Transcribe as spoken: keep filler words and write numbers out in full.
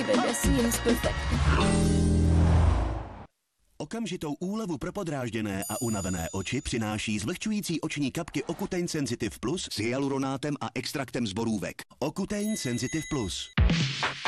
Liebe Seems Perfect. Okamžitou úlevu pro podrážděné a unavené oči přináší zvlhčující oční kapky Ocutein Sensitive Plus s hyaluronátem a extraktem z borůvek. Ocutein Sensitive Plus.